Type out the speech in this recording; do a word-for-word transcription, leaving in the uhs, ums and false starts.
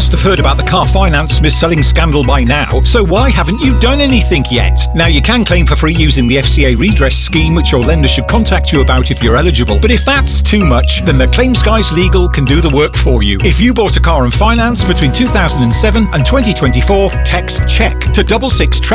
must have heard about the car finance mis-selling scandal by now, so why haven't you done anything yet? Now, you can claim for free using the F C A redress scheme, which your lender should contact you about if you're eligible. But if that's too much, then the Claims Guys Legal can do the work for you. If you bought a car on finance between two thousand seven and twenty twenty-four, text CHECK to double six